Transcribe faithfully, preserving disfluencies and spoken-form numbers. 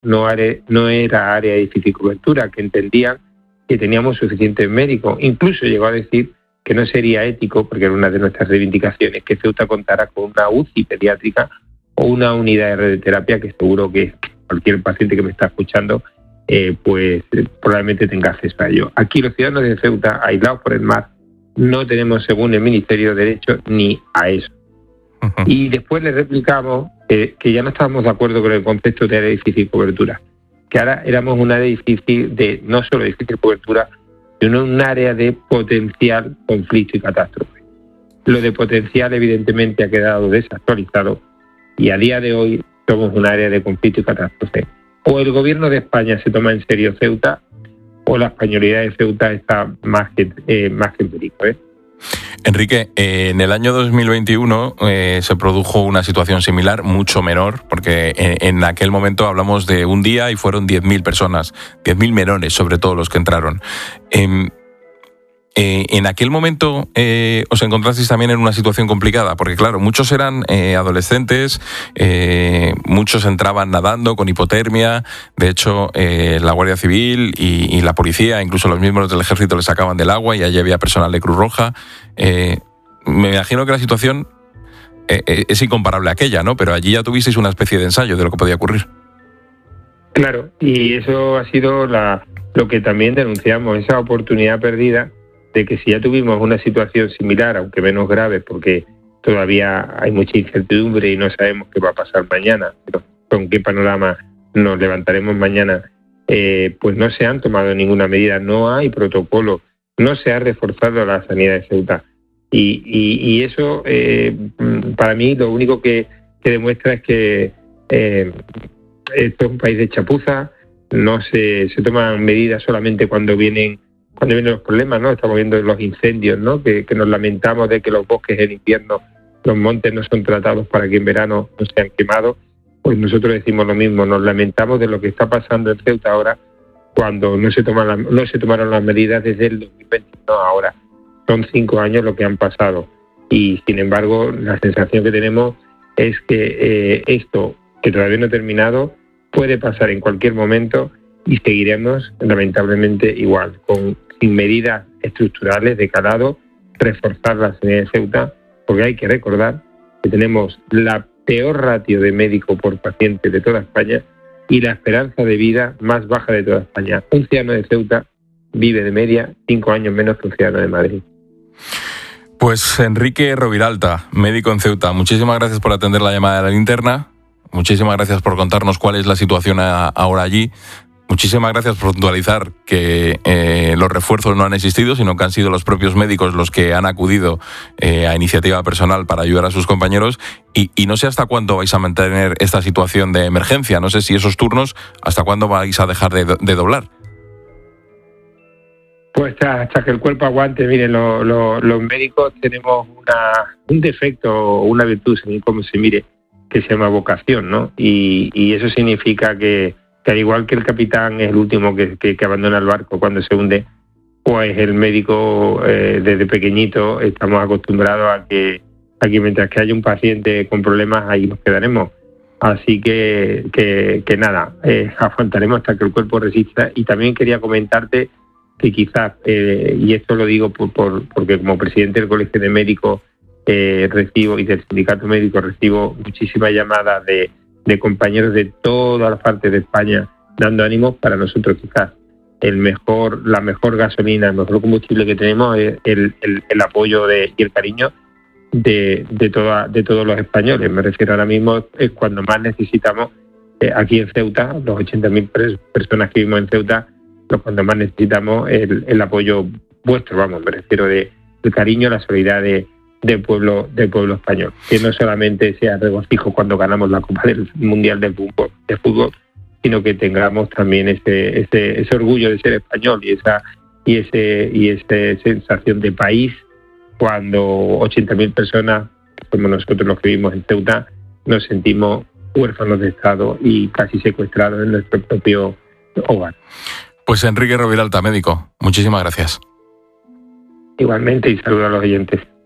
no, are, no era área de difícil cobertura, que entendían que teníamos suficientes médicos. Incluso llegó a decir que no sería ético, porque era una de nuestras reivindicaciones, que Ceuta contara con una U C I pediátrica o una unidad de radioterapia, que seguro que cualquier paciente que me está escuchando eh, pues eh, probablemente tenga acceso a ello. Aquí los ciudadanos de Ceuta, aislados por el mar, no tenemos, según el Ministerio de Derecho, ni a eso. Uh-huh. Y después le replicamos eh, que ya no estábamos de acuerdo con el concepto de área de difícil cobertura, que ahora éramos un área difícil de, no solo de difícil cobertura, sino un área de potencial conflicto y catástrofe. Lo de potencial evidentemente ha quedado desactualizado y a día de hoy somos un área de conflicto y catástrofe. O el gobierno de España se toma en serio Ceuta, o la españolidad de Ceuta está más que, eh, más que en perico, ¿eh? Enrique, eh, en el año dos mil veintiuno eh, se produjo una situación similar, mucho menor, porque en, en aquel momento hablamos de un día y fueron diez mil personas, diez mil menores, sobre todo los que entraron. Eh, eh, en aquel momento eh, os encontrasteis también en una situación complicada, porque claro, muchos eran eh, adolescentes, eh, muchos entraban nadando con hipotermia. De hecho, eh, la Guardia Civil y, y la policía, incluso los miembros del ejército, les sacaban del agua y allí había personal de Cruz Roja. Eh, me imagino que la situación eh, es incomparable a aquella, ¿no? Pero allí ya tuvisteis una especie de ensayo de lo que podía ocurrir. Claro, y eso ha sido la, lo que también denunciamos, esa oportunidad perdida de que si ya tuvimos una situación similar, aunque menos grave, porque todavía hay mucha incertidumbre y no sabemos qué va a pasar mañana, pero con qué panorama nos levantaremos mañana, eh, pues no se han tomado ninguna medida, no hay protocolo, no se ha reforzado la sanidad de Ceuta. Y, y, y eso, eh, para mí, lo único que, que demuestra es que eh, esto es un país de chapuza, no se, se toman medidas solamente cuando vienen cuando vienen los problemas, ¿no? Estamos viendo los incendios, ¿no? Que, que nos lamentamos de que los bosques en invierno, los montes no son tratados para que en verano no sean quemados. Pues nosotros decimos lo mismo, nos lamentamos de lo que está pasando en Ceuta ahora, cuando no se toman la, no se tomaron las medidas desde el dos mil veintiuno ahora. Son cinco años lo que han pasado y, sin embargo, la sensación que tenemos es que eh, esto, que todavía no ha terminado, puede pasar en cualquier momento y seguiremos lamentablemente igual, con sin medidas estructurales de calado, reforzar la sanidad de Ceuta, porque hay que recordar que tenemos la peor ratio de médico por paciente de toda España y la esperanza de vida más baja de toda España. Un ciudadano de Ceuta vive de media cinco años menos que un ciudadano de Madrid. Pues Enrique Roviralta, médico en Ceuta, muchísimas gracias por atender la llamada de la linterna, muchísimas gracias por contarnos cuál es la situación a, ahora allí. Muchísimas gracias por puntualizar que eh, los refuerzos no han existido, sino que han sido los propios médicos los que han acudido eh, a iniciativa personal para ayudar a sus compañeros. Y, y no sé hasta cuándo vais a mantener esta situación de emergencia. No sé si esos turnos, hasta cuándo vais a dejar de, de doblar. Pues hasta que el cuerpo aguante. Miren, lo, lo, los médicos tenemos una, un defecto, una virtud, según como se mire, que se llama vocación, ¿no? Y, y eso significa que que al igual que el capitán es el último que, que, que abandona el barco cuando se hunde, pues el médico eh, desde pequeñito estamos acostumbrados a que, a que mientras que haya un paciente con problemas, ahí nos quedaremos. Así que, que, que nada, eh, aguantaremos hasta que el cuerpo resista. Y también quería comentarte que quizás, eh, y esto lo digo por, por, porque como presidente del Colegio de Médicos eh, recibo y del Sindicato Médico recibo muchísimas llamadas de de compañeros de todas las partes de España dando ánimos. Para nosotros quizás el mejor, la mejor gasolina, el mejor combustible que tenemos es el, el, el apoyo de, y el cariño de, de, toda, de todos los españoles. Me refiero ahora mismo, es cuando más necesitamos eh, aquí en Ceuta, los ochenta mil personas que vivimos en Ceuta, pues cuando más necesitamos el, el apoyo vuestro, vamos, me refiero de, del cariño, la solidaridad de del pueblo del pueblo español, que no solamente sea regocijo cuando ganamos la Copa del Mundial de Fútbol, de fútbol sino que tengamos también ese, ese ese orgullo de ser español y esa y ese y esa sensación de país cuando ochenta mil personas, como nosotros los que vivimos en Ceuta, nos sentimos huérfanos de Estado y casi secuestrados en nuestro propio hogar. Pues Enrique Roviralta, médico, muchísimas gracias. Igualmente, y saludos a los oyentes.